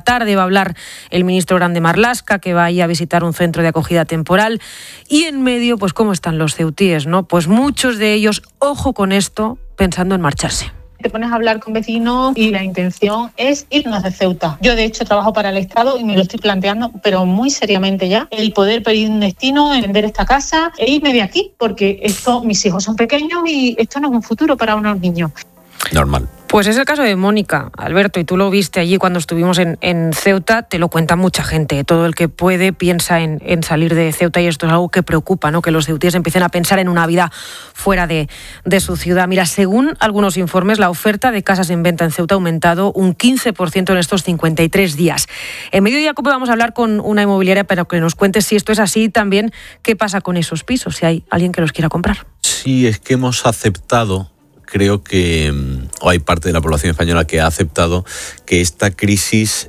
tarde va a hablar el ministro Grande Marlaska, que va a ir a visitar un centro de acogida temporal. Y en medio, pues cómo están los ceutíes, ¿no? Pues muchos de ellos, ojo con esto, pensando en marcharse. Te pones a hablar con vecinos y la intención es irnos de Ceuta. Yo, de hecho, trabajo para el Estado y me lo estoy planteando, pero muy seriamente ya, el poder pedir un destino, vender esta casa e irme de aquí, porque mis hijos son pequeños y esto no es un futuro para unos niños. Normal. Pues es el caso de Mónica, Alberto, y tú lo viste allí cuando estuvimos en Ceuta, te lo cuenta mucha gente. Todo el que puede piensa en salir de Ceuta y esto es algo que preocupa, ¿no? Que los ceutíes empiecen a pensar en una vida fuera de su ciudad. Mira, según algunos informes, la oferta de casas en venta en Ceuta ha aumentado un 15% en estos 53 días. En Mediodía Cope vamos a hablar con una inmobiliaria para que nos cuente si esto es así y también qué pasa con esos pisos, si hay alguien que los quiera comprar. Sí, es que hemos aceptado, creo que hay parte de la población española que ha aceptado que esta crisis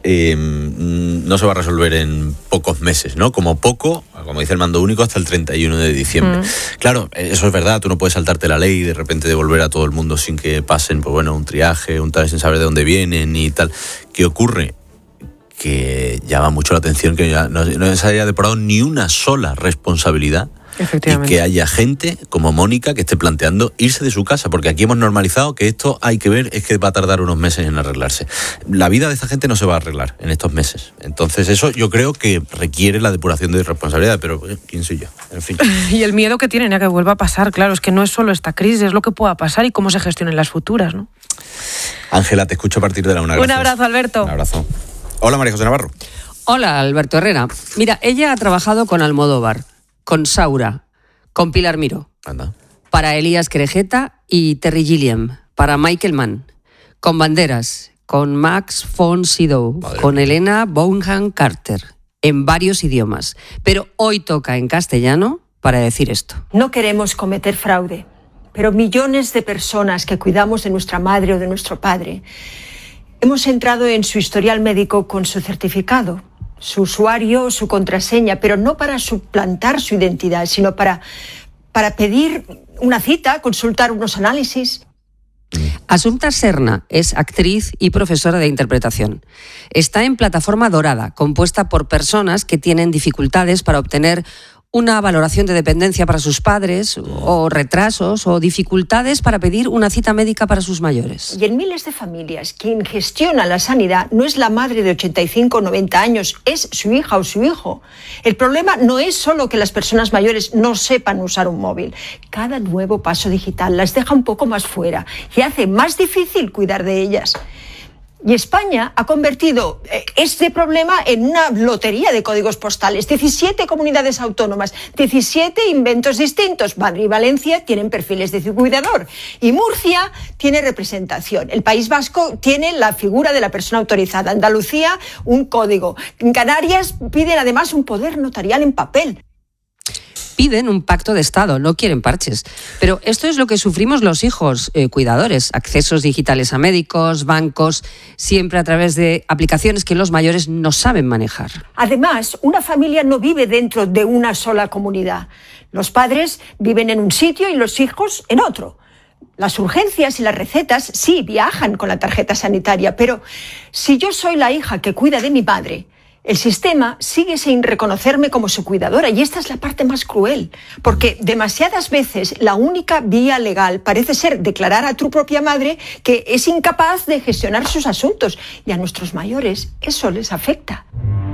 no se va a resolver en pocos meses, ¿no? Como poco, como dice el mando único, hasta el 31 de diciembre. Claro, eso es verdad, tú no puedes saltarte la ley y de repente devolver a todo el mundo sin que pasen, pues bueno, un triaje, un tal, sin saber de dónde vienen y tal. ¿Qué ocurre? Que llama mucho la atención que no se haya depurado ni una sola responsabilidad. Y que haya gente como Mónica que esté planteando irse de su casa, porque aquí hemos normalizado que esto hay que ver, es que va a tardar unos meses en arreglarse. La vida de esta gente no se va a arreglar en estos meses. Entonces eso yo creo que requiere la depuración de responsabilidad, pero ¿quién soy yo? En fin. Y el miedo que tienen a que vuelva a pasar, claro, es que no es solo esta crisis, es lo que pueda pasar y cómo se gestionen las futuras, ¿no? Ángela, te escucho a partir de la 1. Un abrazo, Alberto. Un abrazo. Hola, María José Navarro. Hola, Alberto Herrera. Mira, ella ha trabajado con Almodóvar, con Saura, con Pilar Miró, para Elías Querejeta y Terry Gilliam, para Michael Mann, con Banderas, con Max von Sydow, con Helena Bonham Carter, en varios idiomas. Pero hoy toca en castellano para decir esto. No queremos cometer fraude, pero millones de personas que cuidamos de nuestra madre o de nuestro padre hemos entrado en su historial médico con su certificado, su usuario, su contraseña, pero no para suplantar su identidad, sino para pedir una cita, consultar unos análisis. Asunta Serna es actriz y profesora de interpretación. Está en Plataforma Dorada, compuesta por personas que tienen dificultades para obtener una valoración de dependencia para sus padres, o retrasos, o dificultades para pedir una cita médica para sus mayores. Y en miles de familias, quien gestiona la sanidad no es la madre de 85 o 90 años, es su hija o su hijo. El problema no es solo que las personas mayores no sepan usar un móvil. Cada nuevo paso digital las deja un poco más fuera y hace más difícil cuidar de ellas. Y España ha convertido este problema en una lotería de códigos postales. 17 comunidades autónomas, 17 inventos distintos. Madrid y Valencia tienen perfiles de cuidador y Murcia tiene representación. El País Vasco tiene la figura de la persona autorizada. Andalucía, un código. En Canarias piden además un poder notarial en papel. Piden un pacto de Estado, no quieren parches. Pero esto es lo que sufrimos los hijos cuidadores. Accesos digitales a médicos, bancos, siempre a través de aplicaciones que los mayores no saben manejar. Además, una familia no vive dentro de una sola comunidad. Los padres viven en un sitio y los hijos en otro. Las urgencias y las recetas sí viajan con la tarjeta sanitaria, pero si yo soy la hija que cuida de mi madre, el sistema sigue sin reconocerme como su cuidadora y esta es la parte más cruel, porque demasiadas veces la única vía legal parece ser declarar a tu propia madre que es incapaz de gestionar sus asuntos y a nuestros mayores eso les afecta.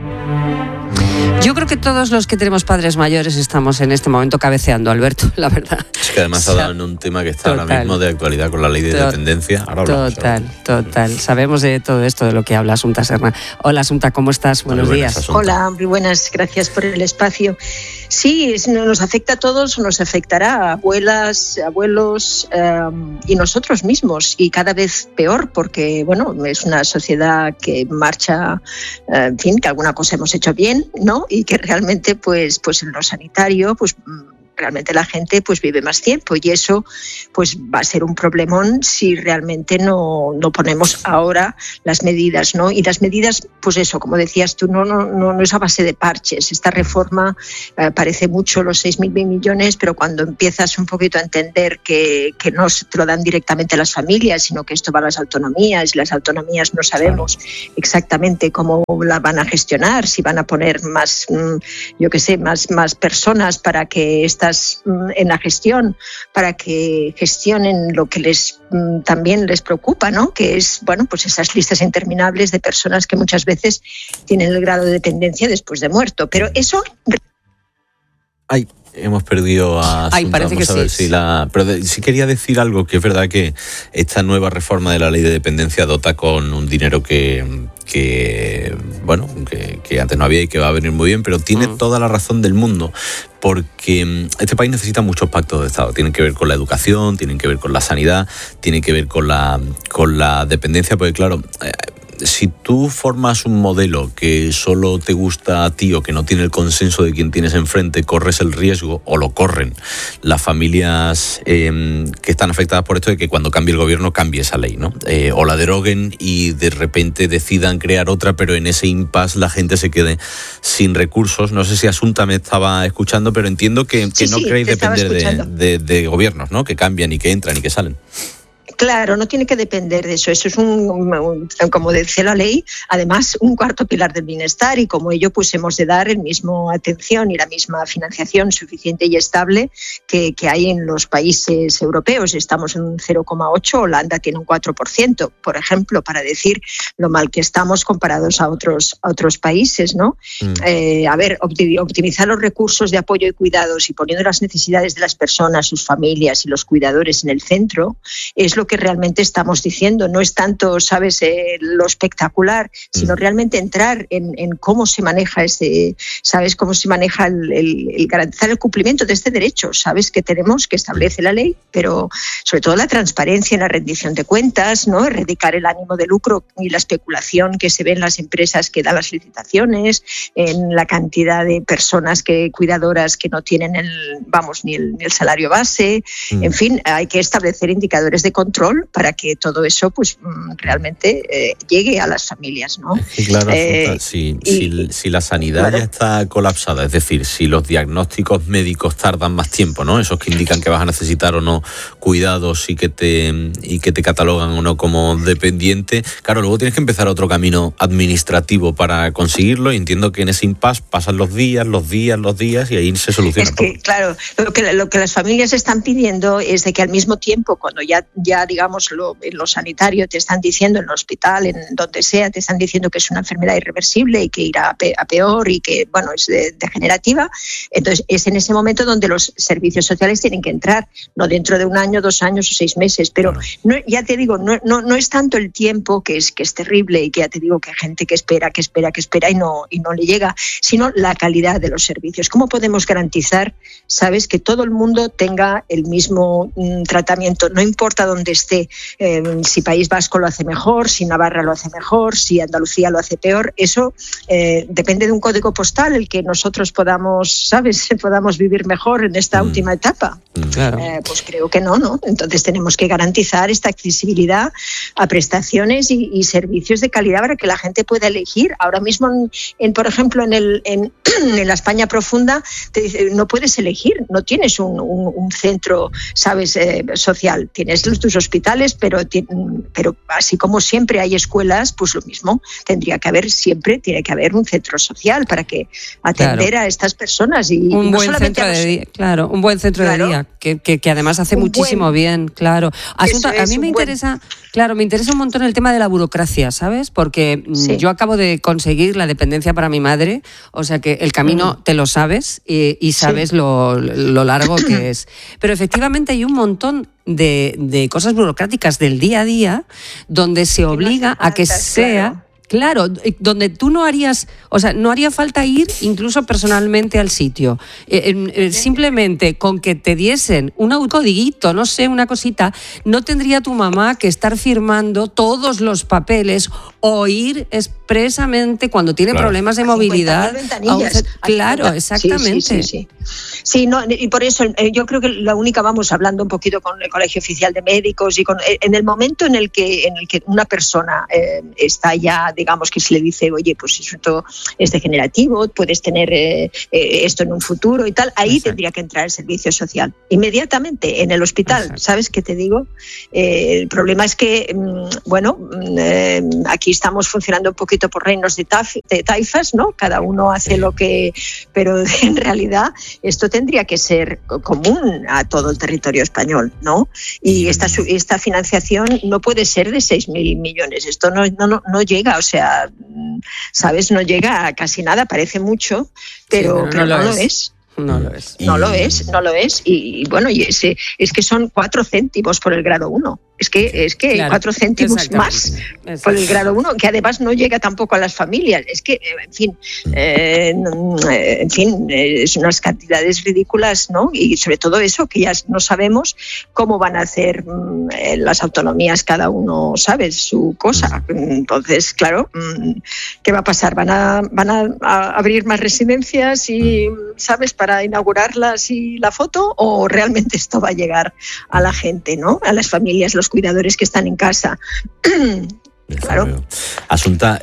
Yo creo que todos los que tenemos padres mayores estamos en este momento cabeceando, Alberto, la verdad. Es que además ha dado en un tema que está ahora mismo de actualidad con la ley de dependencia. Ahora hablamos, total. Sabemos de todo esto de lo que habla Asunta Serna. Hola, Asunta, ¿cómo estás? Buenos días. Asunta. Hola, muy buenas, gracias por el espacio. Sí, nos afecta a todos, nos afectará a abuelas, abuelos y nosotros mismos, y cada vez peor porque, bueno, es una sociedad que marcha, en fin, que alguna cosa hemos hecho bien, ¿no? Y que realmente, pues en lo sanitario, pues realmente la gente pues vive más tiempo y eso pues va a ser un problemón si realmente no ponemos ahora las medidas, ¿no? Y las medidas, pues eso, como decías tú, no es a base de parches. Esta reforma parece mucho los 6.000 millones, pero cuando empiezas un poquito a entender que no te lo dan directamente a las familias, sino que esto va a las autonomías y las autonomías no sabemos exactamente cómo la van a gestionar, si van a poner más, yo qué sé, más personas para que estas en la gestión, para que gestionen lo que también les preocupa, ¿no? Que es, bueno, pues esas listas interminables de personas que muchas veces tienen el grado de dependencia después de muerto. Pero eso... Hemos perdido a Asunta. Parece Vamos que a ver sí. Pero sí quería decir algo, que es verdad que esta nueva reforma de la ley de dependencia dota con un dinero que antes no había y que va a venir muy bien, pero tiene toda la razón del mundo, porque este país necesita muchos pactos de Estado. Tienen que ver con la educación, tienen que ver con la sanidad, tienen que ver con la dependencia, porque claro... Si tú formas un modelo que solo te gusta a ti o que no tiene el consenso de quien tienes enfrente, corres el riesgo, o lo corren las familias que están afectadas por esto, de que cuando cambie el gobierno cambie esa ley, ¿no? O la deroguen y de repente decidan crear otra, pero en ese impasse la gente se quede sin recursos. No sé si Asunta me estaba escuchando, pero entiendo que no queréis depender de gobiernos, ¿no? Que cambian y que entran y que salen. Claro, no tiene que depender de eso. Eso es como dice la ley, además un cuarto pilar del bienestar, y como ello pues hemos de dar el mismo atención y la misma financiación suficiente y estable que hay en los países europeos. Estamos en un 0,8, Holanda tiene un 4%, por ejemplo, para decir lo mal que estamos comparados a otros países, ¿no? Optimizar los recursos de apoyo y cuidados y poniendo las necesidades de las personas, sus familias y los cuidadores en el centro es lo que realmente estamos diciendo. No es tanto, ¿sabes?, lo espectacular, sino realmente entrar en cómo se maneja cómo se maneja el garantizar el cumplimiento de este derecho, ¿sabes?, que tenemos, que establece la ley, pero sobre todo la transparencia en la rendición de cuentas, ¿no?, erradicar el ánimo de lucro y la especulación que se ve en las empresas que dan las licitaciones, en la cantidad de personas cuidadoras que no tienen ni el salario base. En fin, hay que establecer indicadores de control para que todo eso pues realmente llegue a las familias, ¿no? Y claro, si la sanidad ya está colapsada, es decir, si los diagnósticos médicos tardan más tiempo, ¿no? Esos que indican que vas a necesitar o no cuidados y que te catalogan o no como dependiente, claro, luego tienes que empezar otro camino administrativo para conseguirlo, y entiendo que en ese impasse pasan los días y ahí se soluciona. Es que, claro, lo que las familias están pidiendo es de que al mismo tiempo, cuando ya digamos, en lo sanitario te están diciendo, en el hospital, en donde sea, te están diciendo que es una enfermedad irreversible y que irá a peor y que, bueno, es degenerativa. Entonces, es en ese momento donde los servicios sociales tienen que entrar, no dentro de 1 año, 2 años o 6 meses. Pero ya te digo, no es tanto el tiempo, que es terrible, y que ya te digo que hay gente que espera y no le llega, sino la calidad de los servicios. ¿Cómo podemos garantizar, sabes, que todo el mundo tenga el mismo tratamiento? No importa dónde esté, si País Vasco lo hace mejor, si Navarra lo hace mejor, si Andalucía lo hace peor. Eso depende de un código postal el que nosotros podamos vivir mejor en esta última etapa. Claro. Pues creo que no. Entonces tenemos que garantizar esta accesibilidad a prestaciones y servicios de calidad para que la gente pueda elegir. Ahora mismo, por ejemplo, en la España profunda, no puedes elegir, no tienes un centro, ¿sabes?, social. Tienes tus hospitales, pero así como siempre hay escuelas, pues lo mismo. Tiene que haber un centro social para que atender a estas personas. Y un no buen centro de día, claro, un buen centro de día, que además hace muchísimo bien, claro. Asunta, a mí me interesa un montón el tema de la burocracia, ¿sabes? Porque yo acabo de conseguir la dependencia para mi madre, o sea que el camino te lo sabes y sabes lo largo que es. Pero efectivamente hay un montón de cosas burocráticas del día a día donde se obliga a que sea... Claro, donde tú no haría falta ir incluso personalmente al sitio. Simplemente con que te diesen un codiguito, no sé, una cosita, no tendría tu mamá que estar firmando todos los papeles o ir expresamente cuando tiene problemas de movilidad. Claro, exactamente. Sí, no, y por eso yo creo que la única, vamos hablando un poquito con el Colegio Oficial de Médicos, y en el momento en el que una persona está ya, digamos, que se le dice, oye, pues esto es degenerativo, puedes tener esto en un futuro y tal, ahí tendría que entrar el servicio social inmediatamente en el hospital. ¿Sabes qué te digo? El problema es que, aquí estamos funcionando un poquito por reinos de taifas, ¿no? Cada uno hace lo que... Pero en realidad esto tendría que ser común a todo el territorio español, ¿no? Y esta financiación no puede ser de 6.000 millones. Esto no llega, o sea, ¿sabes? No llega a casi nada, parece mucho, pero no lo es. No lo es. No lo es. Y bueno, es que son 4 céntimos por el grado 1. Es que claro, 4 céntimos más por el grado 1, que además no llega tampoco a las familias. Es que, en fin, es unas cantidades ridículas, ¿no? Y sobre todo eso, que ya no sabemos cómo van a hacer las autonomías, cada uno sabe su cosa. Entonces, claro, ¿qué va a pasar? ¿Van a abrir más residencias y, sabes, para inaugurarlas y la foto? ¿O realmente esto va a llegar a la gente, ¿no? A las familias, los cuidadores que están en casa? Claro. Asunta,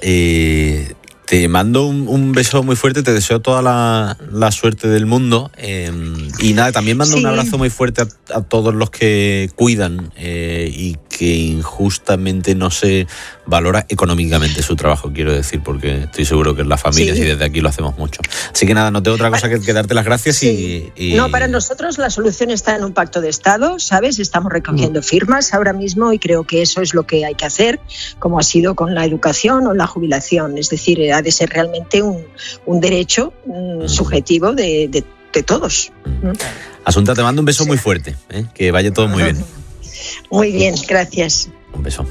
te mando un beso muy fuerte, te deseo toda la suerte del mundo, y nada, también mando un abrazo muy fuerte a todos los que cuidan y que injustamente no se valora económicamente su trabajo, quiero decir, porque estoy seguro que en las familias y desde aquí lo hacemos mucho. Así que nada, no tengo otra cosa que darte las gracias y... No, para nosotros la solución está en un pacto de Estado, ¿sabes? Estamos recogiendo firmas ahora mismo y creo que eso es lo que hay que hacer, como ha sido con la educación o la jubilación. Es decir, ha de ser realmente un derecho subjetivo de todos. Asunta, te mando un beso muy fuerte, que vaya todo muy bien. Muy bien, gracias. Un beso.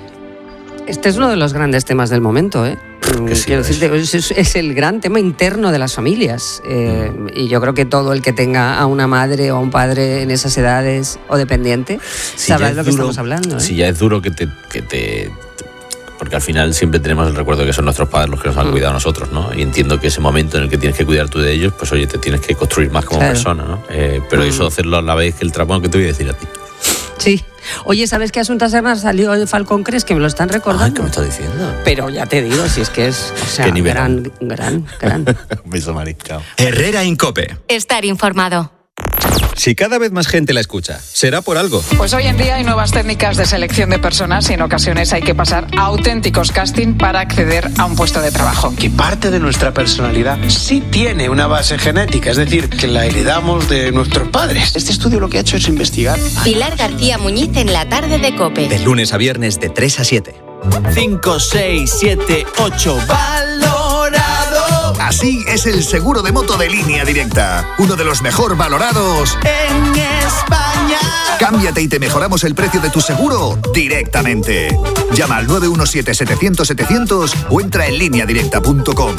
Este es uno de los grandes temas del momento, Quiero decirte, es el gran tema interno de las familias. Y yo creo que todo el que tenga a una madre o a un padre en esas edades o dependiente sabrá de lo que estamos hablando. Si ya es duro que te porque al final siempre tenemos el recuerdo de que son nuestros padres los que nos han cuidado a nosotros, ¿no? Y entiendo que ese momento en el que tienes que cuidar tú de ellos, pues oye, te tienes que construir más como persona, ¿no? Pero eso hacerlo a la vez que el trabajo, ¿qué te voy a decir a ti? Sí. Oye, ¿sabes que Asunta Serna salió el Falcon Crest? Que me lo están recordando. Ay, ¿qué me estás diciendo? Pero ya te digo, si es que es, o sea, gran. Un beso, Mari. Chao. Herrera Incope. Estar informado. Si cada vez más gente la escucha, será por algo. Pues hoy en día hay nuevas técnicas de selección de personas y en ocasiones hay que pasar a auténticos casting para acceder a un puesto de trabajo. Que parte de nuestra personalidad sí tiene una base genética, es decir, que la heredamos de nuestros padres. Este estudio lo que ha hecho es investigar. Pilar García Muñiz en la tarde de COPE. De lunes a viernes de 3 a 7. 5, 6, 7, 8. ¡Valorado! Así es el seguro de moto de Línea Directa. Uno de los mejor valorados en España. Cámbiate y te mejoramos el precio de tu seguro directamente. Llama al 917-700-700 o entra en lineadirecta.com.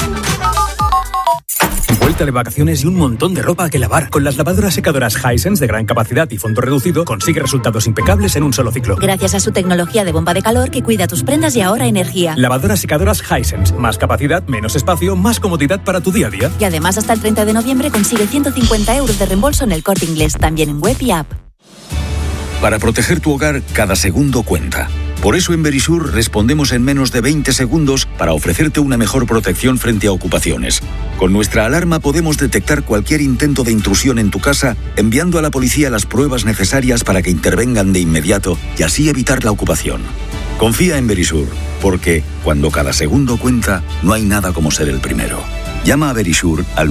Vuelta de vacaciones y un montón de ropa que lavar. Con las lavadoras secadoras Hisense de gran capacidad y fondo reducido, consigue resultados impecables en un solo ciclo. Gracias a su tecnología de bomba de calor que cuida tus prendas y ahorra energía. Lavadoras secadoras Hisense. Más capacidad, menos espacio, más comodidad para tu día a día. Y además hasta el 30 de noviembre consigue 150 euros de reembolso en El Corte Inglés, también en web y app. Para proteger tu hogar, cada segundo cuenta. Por eso en Verisur respondemos en menos de 20 segundos para ofrecerte una mejor protección frente a ocupaciones. Con nuestra alarma podemos detectar cualquier intento de intrusión en tu casa, enviando a la policía las pruebas necesarias para que intervengan de inmediato y así evitar la ocupación. Confía en Verisur, porque cuando cada segundo cuenta, no hay nada como ser el primero. Llama a Verisur al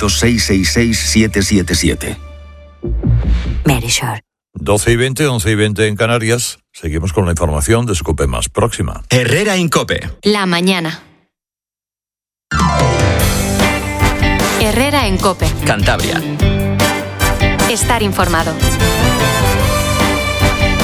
900-666-777. Verisur. 12 y 20, 11 y 20 en Canarias. Seguimos con la información de COPE más próxima. Herrera Incope. La mañana. Herrera en COPE. Cantabria. Estar informado. Hay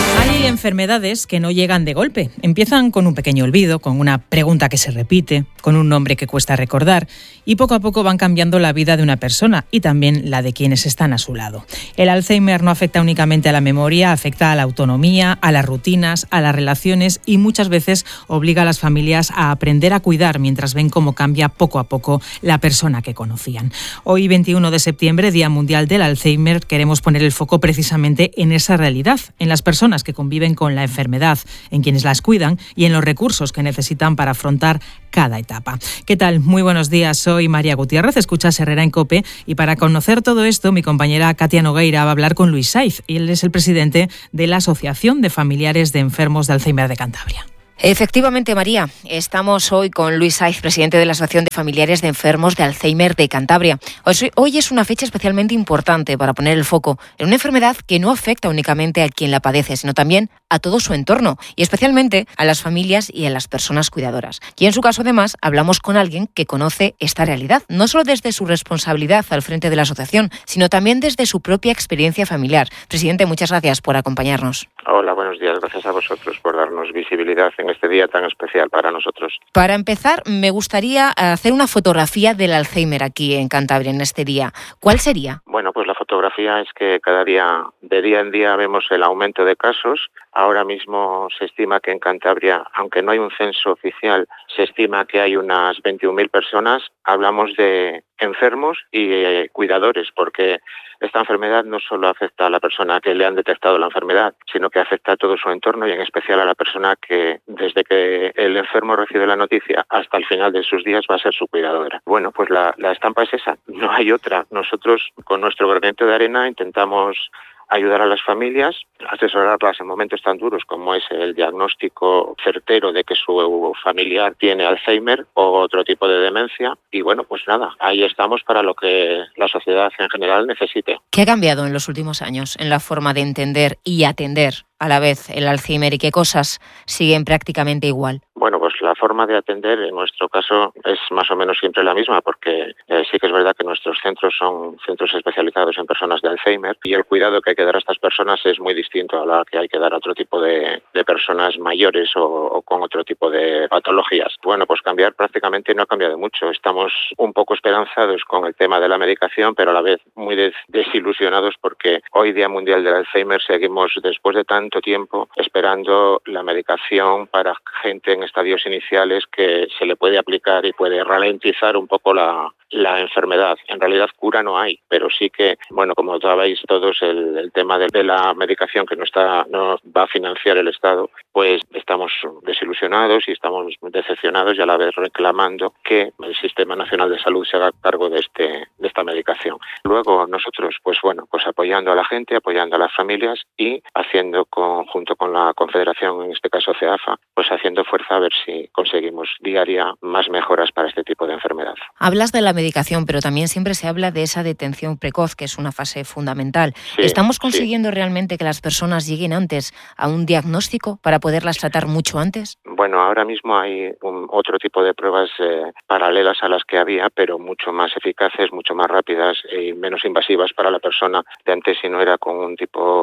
Hay enfermedades que no llegan de golpe. Empiezan con un pequeño olvido, con una pregunta que se repite, con un nombre que cuesta recordar y poco a poco van cambiando la vida de una persona y también la de quienes están a su lado. El Alzheimer no afecta únicamente a la memoria, afecta a la autonomía, a las rutinas, a las relaciones y muchas veces obliga a las familias a aprender a cuidar mientras ven cómo cambia poco a poco la persona que conocían. Hoy, 21 de septiembre, Día Mundial del Alzheimer, queremos poner el foco precisamente en esa realidad, en las personas que conviven con la enfermedad, en quienes las cuidan y en los recursos que necesitan para afrontar cada etapa. ¿Qué tal? Muy buenos días, soy María Gutiérrez, escuchas Herrera en COPE y para conocer todo esto mi compañera Katia Nogueira va a hablar con Luis Saiz. Él es el presidente de la Asociación de Familiares de Enfermos de Alzheimer de Cantabria. Efectivamente, María, estamos hoy con Luis Saiz, presidente de la Asociación de Familiares de Enfermos de Alzheimer de Cantabria. Hoy es una fecha especialmente importante para poner el foco en una enfermedad que no afecta únicamente a quien la padece, sino también a todo su entorno y especialmente a las familias y a las personas cuidadoras. Y en su caso, además, hablamos con alguien que conoce esta realidad, no solo desde su responsabilidad al frente de la asociación, sino también desde su propia experiencia familiar. Presidente, muchas gracias por acompañarnos. Hola, buenos días. Gracias a vosotros por darnos visibilidad en este día tan especial para nosotros. Para empezar, me gustaría hacer una fotografía del Alzheimer aquí en Cantabria en este día. ¿Cuál sería? Bueno, pues la fotografía es que cada día, de día en día, vemos el aumento de casos. Ahora mismo se estima que en Cantabria, aunque no hay un censo oficial, se estima que hay unas 21.000 personas. Hablamos de enfermos y cuidadores, porque esta enfermedad no solo afecta a la persona que le han detectado la enfermedad, sino que afecta a todo su entorno y en especial a la persona que desde que el enfermo recibe la noticia hasta el final de sus días va a ser su cuidadora. Bueno, pues la estampa es esa, no hay otra. Nosotros con nuestro granito de arena intentamos ayudar a las familias, asesorarlas en momentos tan duros como es el diagnóstico certero de que su familiar tiene Alzheimer o otro tipo de demencia. Y bueno, pues nada, ahí estamos para lo que la sociedad en general necesite. ¿Qué ha cambiado en los últimos años en la forma de entender y atender a la vez el Alzheimer y qué cosas siguen prácticamente igual? Bueno, pues la forma de atender en nuestro caso es más o menos siempre la misma, porque sí que es verdad que nuestros centros son centros especializados en personas de Alzheimer y el cuidado que hay que dar a estas personas es muy distinto a la que hay que dar a otro tipo de personas mayores o con otro tipo de patologías. Bueno, pues cambiar prácticamente no ha cambiado mucho. Estamos un poco esperanzados con el tema de la medicación, pero a la vez muy desilusionados porque hoy, Día Mundial del Alzheimer, seguimos después de tanto tiempo esperando la medicación para gente en estadios iniciales que se le puede aplicar y puede ralentizar un poco la enfermedad. En realidad cura no hay, pero sí que, bueno, como sabéis todos, el tema de la medicación que no va a financiar el Estado, pues estamos desilusionados y estamos decepcionados y a la vez reclamando que el Sistema Nacional de Salud se haga cargo de esta medicación. Luego nosotros, pues bueno, pues apoyando a la gente, apoyando a las familias y haciendo junto con la Confederación, en este caso CEAFA, pues haciendo fuerza a ver si conseguimos día a día más mejoras para este tipo de enfermedad. Hablas de la medicación, pero también siempre se habla de esa detención precoz, que es una fase fundamental. Sí, ¿Estamos consiguiendo realmente que las personas lleguen antes a un diagnóstico para poderlas tratar mucho antes? Bueno, ahora mismo hay otro tipo de pruebas paralelas a las que había, pero mucho más eficaces, mucho más rápidas y menos invasivas para la persona. De antes, si no era con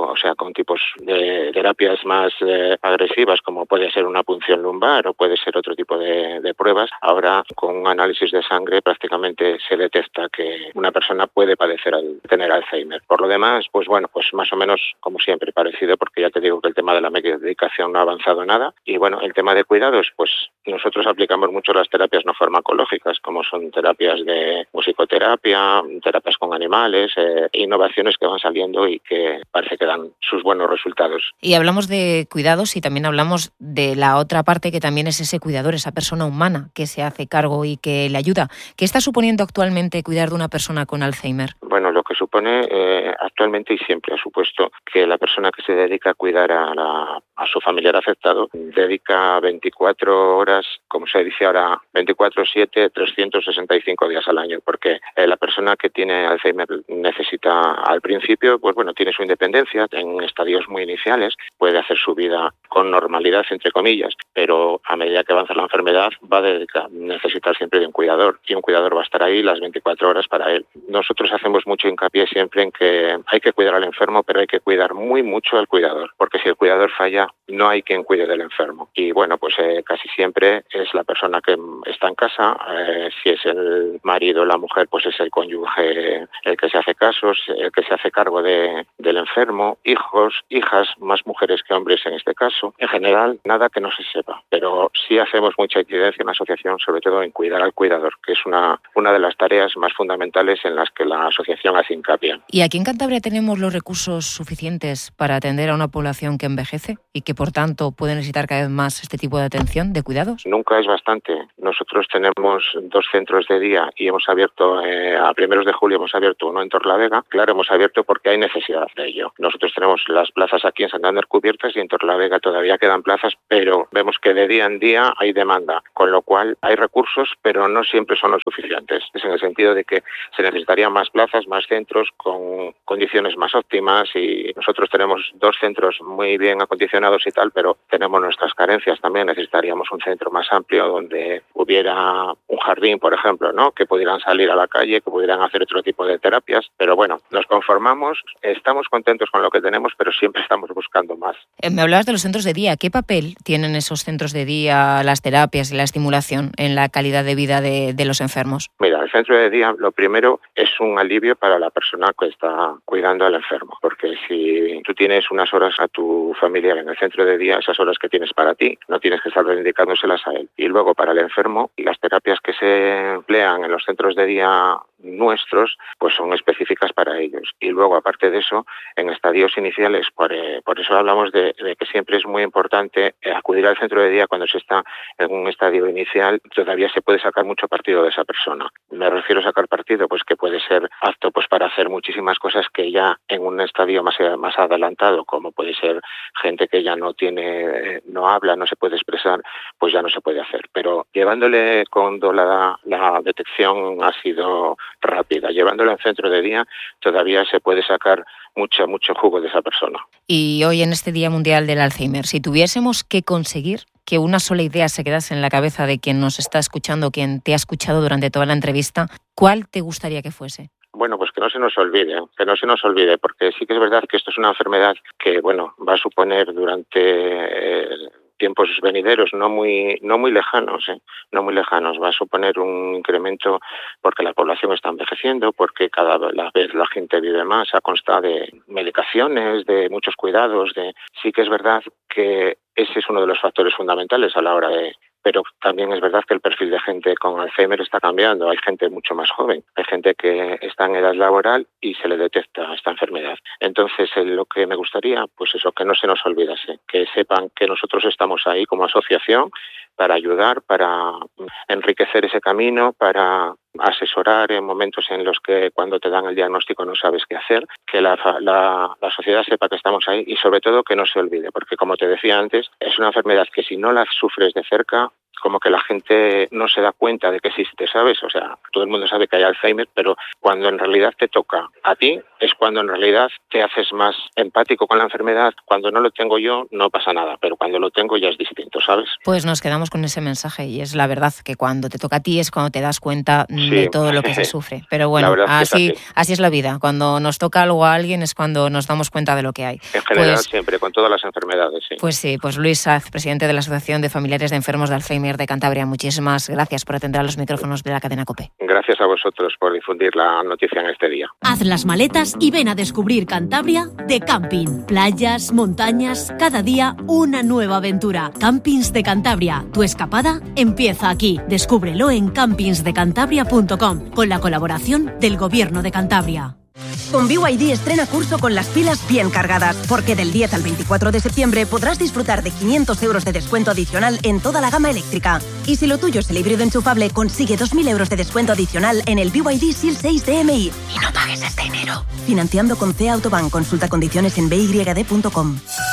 tipos de terapias más agresivas, como puede ser una punción lumbar o puede ser otro tipo de pruebas, ahora con un análisis de sangre prácticamente se detecta que una persona puede tener Alzheimer. Por lo demás, pues bueno, pues más o menos como siempre parecido, porque ya te digo que el tema de la medicación no ha avanzado nada. Y bueno, el tema de cuidados, pues nosotros aplicamos mucho las terapias no farmacológicas, como son terapias de musicoterapia, terapias con animales, innovaciones que van saliendo y que parece que dan sus buenos resultados. Y hablamos de cuidados y también hablamos de la otra parte que también es ese cuidador, esa persona humana que se hace cargo y que le ayuda. ¿Qué está suponiendo actualmente cuidar de una persona con Alzheimer? Bueno, lo que supone actualmente y siempre ha supuesto que la persona que se dedica a cuidar a su familiar afectado dedica 24 horas, como se dice ahora, 24/7, 365 días al año, porque la persona que tiene Alzheimer necesita al principio, pues bueno, tiene su independencia en estadios muy iniciales, puede hacer su vida con normalidad, entre comillas, pero a medida que avanza la enfermedad va a necesitar siempre de un cuidador y un cuidador va a estar ahí las 24 horas para él. Nosotros hacemos mucho hincapié hincapié siempre en que hay que cuidar al enfermo, pero hay que cuidar muy mucho al cuidador, porque si el cuidador falla, no hay quien cuide del enfermo. Y bueno, pues casi siempre es la persona que está en casa, si es el marido o la mujer, pues es el cónyuge el que se hace casos, el que se hace cargo del enfermo, hijos, hijas, más mujeres que hombres en este caso. En general, nada que no se sepa, pero sí hacemos mucha incidencia en la asociación, sobre todo en cuidar al cuidador, que es una de las tareas más fundamentales en las que la asociación hace hincapié. ¿Y aquí en Cantabria tenemos los recursos suficientes para atender a una población que envejece y que por tanto puede necesitar cada vez más este tipo de atención, de cuidados? Nunca es bastante. Nosotros tenemos 2 centros de día y hemos abierto, a primeros de julio hemos abierto uno en Torlavega. Claro, hemos abierto porque hay necesidad de ello. Nosotros tenemos las plazas aquí en Santander cubiertas y en Torlavega todavía quedan plazas, pero vemos que de día en día hay demanda, con lo cual hay recursos, pero no siempre son los suficientes. Es en el sentido de que se necesitarían más plazas, más centros con condiciones más óptimas, y nosotros tenemos 2 centros muy bien acondicionados y tal, pero tenemos nuestras carencias también. Necesitaríamos un centro más amplio donde hubiera un jardín, por ejemplo, ¿no? Que pudieran salir a la calle, que pudieran hacer otro tipo de terapias, pero bueno, nos conformamos, estamos contentos con lo que tenemos, pero siempre estamos buscando más. Me hablabas de los centros de día. ¿Qué papel tienen esos centros de día, las terapias y la estimulación en la calidad de vida de los enfermos? Mira, el centro de día, lo primero, es un alivio para la persona que está cuidando al enfermo, porque si tú tienes unas horas a tu familiar en el centro de día, esas horas que tienes para ti, no tienes que estar reivindicándoselas a él. Y luego para el enfermo, las terapias que se emplean en los centros de día nuestros, pues son específicas para ellos. Y luego, aparte de eso, en estadios iniciales, por eso hablamos de que siempre es muy importante acudir al centro de día cuando se está en un estadio inicial. Todavía se puede sacar mucho partido de esa persona. Me refiero a sacar partido, pues que puede ser apto pues para hacer muchísimas cosas que ya en un estadio más adelantado, como puede ser gente que ya no habla, no se puede expresar, pues ya no se puede hacer. Pero llevándole cuando la detección ha sido rápida, llevándolo al centro de día, todavía se puede sacar mucho jugo de esa persona. Y hoy, en este Día Mundial del Alzheimer, si tuviésemos que conseguir que una sola idea se quedase en la cabeza de quien nos está escuchando, quien te ha escuchado durante toda la entrevista, ¿cuál te gustaría que fuese? Bueno, pues que no se nos olvide, porque sí que es verdad que esto es una enfermedad que, bueno, va a suponer durante tiempos venideros no muy lejanos, va a suponer un incremento porque la población está envejeciendo, porque cada vez la gente vive más a consta de medicaciones, de muchos cuidados, sí que es verdad que ese es uno de los factores fundamentales a la hora de... Pero también es verdad que el perfil de gente con Alzheimer está cambiando. Hay gente mucho más joven, hay gente que está en edad laboral y se le detecta esta enfermedad. Entonces, lo que me gustaría, pues eso, que no se nos olvidase, que sepan que nosotros estamos ahí como asociación para ayudar, para enriquecer ese camino, para asesorar en momentos en los que cuando te dan el diagnóstico no sabes qué hacer, que la sociedad sepa que estamos ahí y sobre todo que no se olvide, porque como te decía antes, es una enfermedad que si no la sufres de cerca, como que la gente no se da cuenta de que existe, ¿sabes? O sea, todo el mundo sabe que hay Alzheimer, pero cuando en realidad te toca a ti, es cuando en realidad te haces más empático con la enfermedad. Cuando no lo tengo yo, no pasa nada, pero cuando lo tengo ya es distinto, ¿sabes? Pues nos quedamos con ese mensaje y es la verdad que cuando te toca a ti es cuando te das cuenta de todo lo que se sufre. Pero bueno, así es la vida. Cuando nos toca algo a alguien es cuando nos damos cuenta de lo que hay. En general, siempre, con todas las enfermedades, sí. Pues sí, pues Luis Saz, presidente de la Asociación de Familiares de Enfermos de Alzheimer de Cantabria, muchísimas gracias por atender a los micrófonos de la cadena COPE. Gracias a vosotros por difundir la noticia en este día. Haz las maletas y ven a descubrir Cantabria de camping. Playas, montañas, cada día una nueva aventura. Campings de Cantabria, tu escapada empieza aquí. Descúbrelo en campingsdecantabria.com con la colaboración del Gobierno de Cantabria. Con BYD estrena curso con las pilas bien cargadas, porque del 10 al 24 de septiembre podrás disfrutar de 500 euros de descuento adicional en toda la gama eléctrica. Y si lo tuyo es el híbrido enchufable, consigue 2.000 euros de descuento adicional en el BYD SEAL 6 DMI. Y no pagues este enero. Financiando con CEA Autobank. Consulta condiciones en byd.com.